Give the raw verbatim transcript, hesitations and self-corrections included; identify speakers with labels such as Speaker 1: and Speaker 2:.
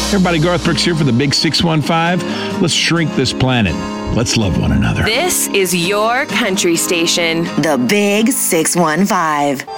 Speaker 1: Everybody, Garth Brooks here for the Big six one five. Let's shrink this planet. Let's love one another.
Speaker 2: This is your country station.
Speaker 3: The Big six one five.